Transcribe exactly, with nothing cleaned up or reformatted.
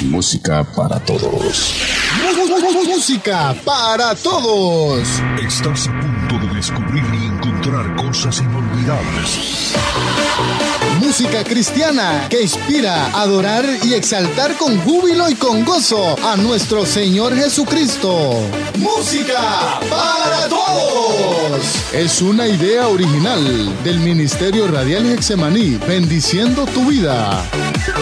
Música para todos. Música para todos. Estás a punto de descubrir y encontrar cosas inolvidables. Música cristiana que inspira a adorar y exaltar con júbilo y con gozo a nuestro Señor Jesucristo. Música para todos. Es una idea original del Ministerio Radial Getsemaní, bendiciendo tu vida.